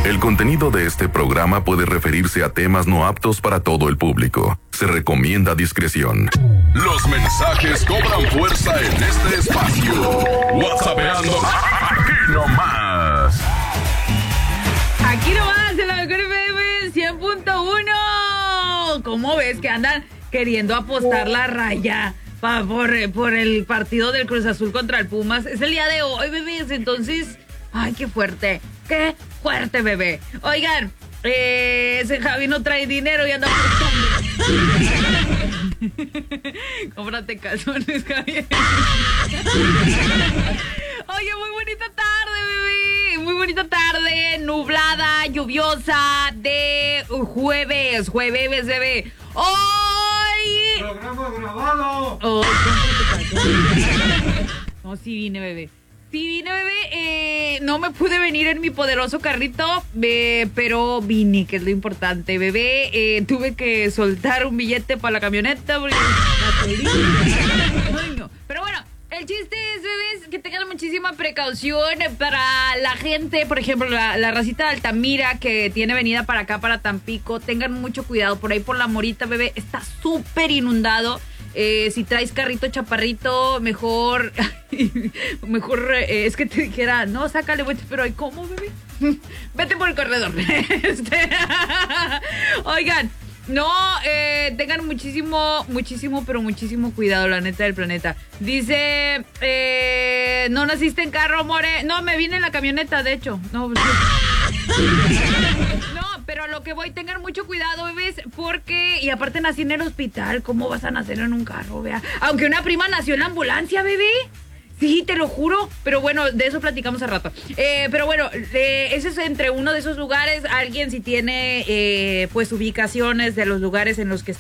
El contenido de este programa puede referirse a temas no aptos para todo el público. Se recomienda discreción. Los mensajes cobran fuerza en este espacio. WhatsAppeando aquí nomás. Aquí nomás, en la mejor FM 100.1. ¿Cómo ves que andan queriendo apostar la raya por el partido del Cruz Azul contra el Pumas? Es el día de hoy, bebés. Entonces, ay, qué fuerte, bebé. Oigan, ese Javi no trae dinero y anda apostando. Cómprate calzones, Javi. Oye, muy bonita tarde, bebé. Muy bonita tarde, nublada, lluviosa de jueves, bebé. Hoy... ¡Programa grabado! Hoy, cómprate calzones. No, sí vine, bebé. No me pude venir en mi poderoso carrito, pero vine, que es lo importante, bebé. Tuve que soltar un billete para la camioneta. Porque... Ay, no. Pero bueno, el chiste es, bebés, que tengan muchísima precaución para la gente. Por ejemplo, la racita de Altamira que tiene venida para acá, para Tampico. Tengan mucho cuidado. Por ahí por La Morita, bebé, está súper inundado. Si traes carrito chaparrito, mejor es que te dijera, no, sácale, pero ¿y cómo, bebé? Vete por el corredor. Oigan, no, tengan muchísimo, pero muchísimo cuidado, la neta del planeta. Dice, no naciste en carro, more. No, me vine en la camioneta, de hecho. No, pero a lo que voy, tengan mucho cuidado, bebés, porque... Y aparte nací en el hospital, ¿cómo vas a nacer en un carro, vea? Aunque una prima nació en la ambulancia, bebé. Sí, te lo juro. Pero bueno, de eso platicamos al rato. Pero bueno, ese es entre uno de esos lugares. Alguien si tiene, pues, ubicaciones de los lugares en los que